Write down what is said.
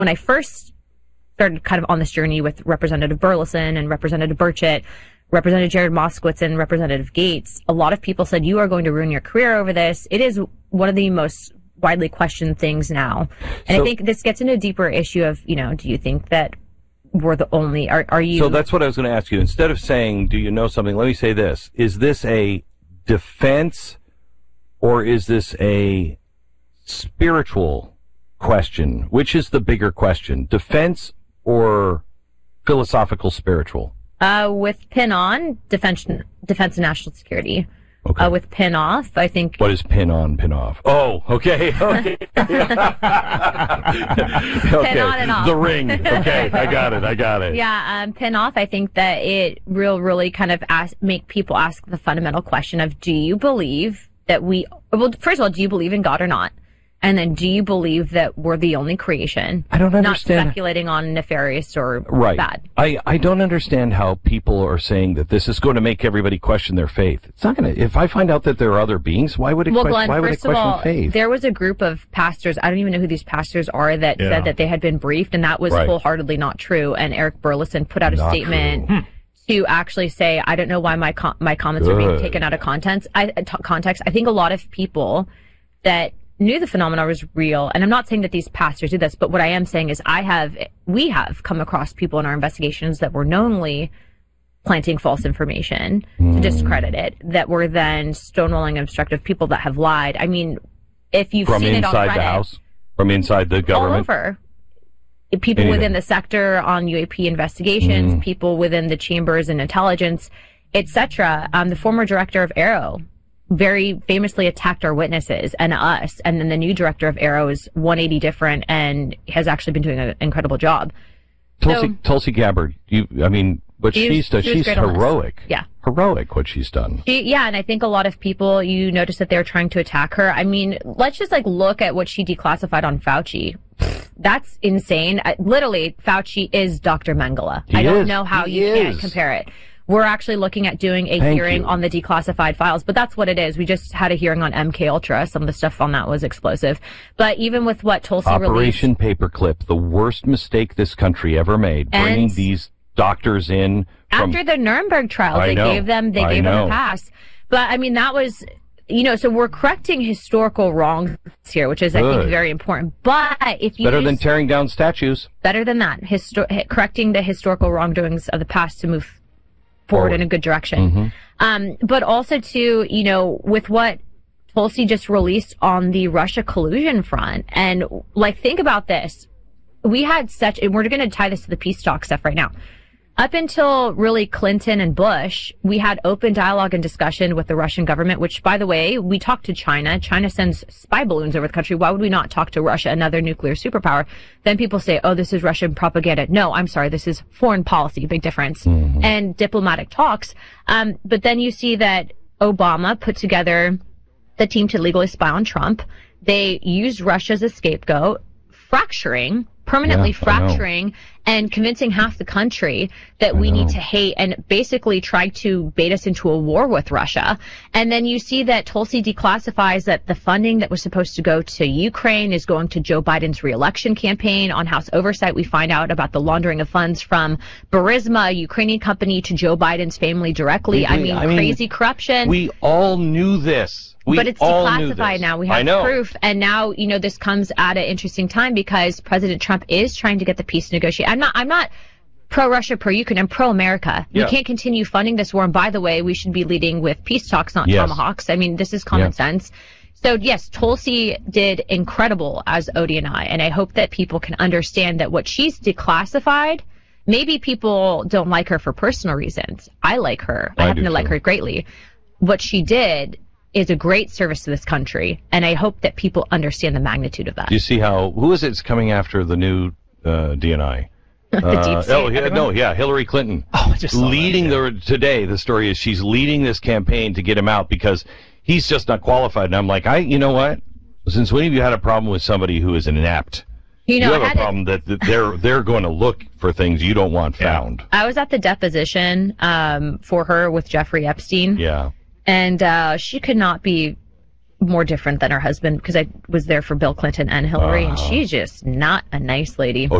when I first started kind of on this journey with Representative Burleson and Representative Burchett, Representative Jared Moskowitz and Representative Gates, a lot of people said, you are going to ruin your career over this. It is one of the most widely questioned things now. And I think this gets into a deeper issue of, do you think that we're the only, are you? So that's what I was going to ask you. Instead of saying, do you know something? Let me say this. Is this a defense or is this a spiritual question? Which is the bigger question? Defense or philosophical spiritual? With pin on, defense and national security. Okay. With pin off, I think. What is pin on, pin off? Oh, okay. Okay. Pin on and off. The ring. Okay, I got it. Yeah, pin off, I think that it really kind of make people ask the fundamental question of, do you believe that first of all, do you believe in God or not? And then, do you believe that we're the only creation? I don't understand. Not speculating on nefarious or bad. I don't understand how people are saying that this is going to make everybody question their faith. It's not going to. If I find out that there are other beings, why would it question faith? There was a group of pastors, I don't even know who these pastors are, that said that they had been briefed, and that was wholeheartly not true. And Eric Burleson put out a statement to actually say, I don't know why my comments are being taken out of context. I think a lot of people that knew the phenomena was real, and I'm not saying that these pastors do this, but what I am saying is we have come across people in our investigations that were knowingly planting false information to discredit it, that were then stonewalling obstructive people that have lied. I mean, if you've seen it on Reddit, from inside the House, from inside the government, all over. People within the sector on UAP investigations, people within the chambers and intelligence, etc. The former director of AARO very famously attacked our witnesses and us, and then the new director of AARO is 180 different and has actually been doing an incredible job. Tulsi Gabbard, what she's done, she's heroic. Yeah. Heroic what she's done. And I think a lot of people, you notice that they're trying to attack her. I mean, let's just look at what she declassified on Fauci. That's insane. Literally, Fauci is Dr. Mengele. I don't know how you can't compare it. We're actually looking at doing a hearing on the declassified files, but that's what it is. We just had a hearing on MK Ultra. Some of the stuff on that was explosive. But even with what Tulsi released, Operation Paperclip, the worst mistake this country ever made, bringing these doctors in after the Nuremberg trials. They gave them a pass. But I mean, that was, so we're correcting historical wrongs here, which is, I think, very important. But if you better than tearing down statues, better than that, correcting the historical wrongdoings of the past to move forward in a good direction. But also to, with what Tulsi just released on the Russia collusion front, and think about this. We had and we're going to tie this to the peace talk stuff right now. Up until really Clinton and Bush, we had open dialogue and discussion with the Russian government, which, by the way, we talked to China. China sends spy balloons over the country. Why would we not talk to Russia, another nuclear superpower? Then people say, oh, this is Russian propaganda. No, I'm sorry. This is foreign policy. Big difference. And diplomatic talks. But then you see that Obama put together the team to legally spy on Trump. They used Russia as a scapegoat, permanently fracturing and convincing half the country that we need to hate, and basically try to bait us into a war with Russia. And then you see that Tulsi declassifies that the funding that was supposed to go to Ukraine is going to Joe Biden's reelection campaign. On House Oversight, we find out about the laundering of funds from Burisma, a Ukrainian company, to Joe Biden's family directly. I mean, crazy corruption. We all knew this. But it's declassified now. We have proof. And now, this comes at an interesting time because President Trump is trying to get the peace negotiated. I'm not pro-Russia, pro-Ukraine. I'm pro-America. We can't continue funding this war. And by the way, we should be leading with peace talks, not tomahawks. I mean, this is common sense. So yes, Tulsi did incredible as ODNI. And I hope that people can understand that what she's declassified, maybe people don't like her for personal reasons. I like her. I happen to like her greatly. What she did is a great service to this country, and I hope that people understand the magnitude of that. Do you see who is it's coming after the new DNI? The deep state. Hillary Clinton. Oh, I just saw leading today. The story is she's leading this campaign to get him out because he's just not qualified. And I'm like, you know what? Since when have you had a problem with somebody who is inept? You have a problem that they're going to look for things you don't want found. I was at the deposition for her with Jeffrey Epstein. Yeah. And she could not be more different than her husband because I was there for Bill Clinton and Hillary, and she's just not a nice lady.